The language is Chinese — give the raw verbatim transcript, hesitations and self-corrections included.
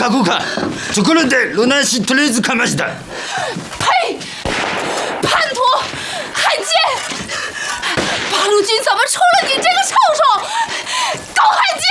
下顾看，就可能得罗南西特雷兹看马西的。 呸！叛徒，汉奸！八路军怎么出了你这个臭虫？狗汉奸！